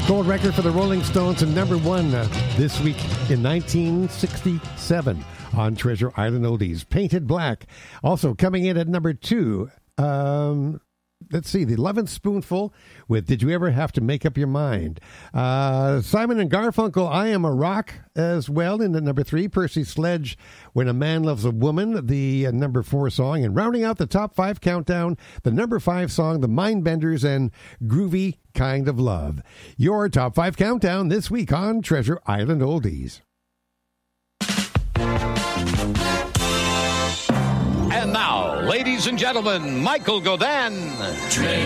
Gold record for the Rolling Stones and number one this week in 1967 on Treasure Island Oldies. Painted Black. Also coming in at number two. Let's see, the 11th Spoonful with Did You Ever Have to Make Up Your Mind? Simon and Garfunkel, I Am a Rock as well in the number three. Percy Sledge, When a Man Loves a Woman, the number four song. And rounding out the top five countdown, the number five song, The Mindbenders and Groovy Kind of Love. Your top five countdown this week on Treasure Island Oldies. And now, ladies and gentlemen, Michael Godin.